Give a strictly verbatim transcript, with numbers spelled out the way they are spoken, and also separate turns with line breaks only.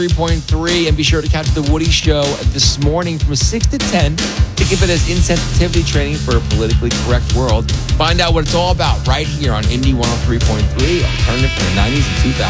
three point three, and be sure to catch The Woody Show this morning from six to ten. Think of it as insensitivity training for a politically correct world. Find out what it's all about right here on Indie one oh three point three, alternative from the nineties and two thousands.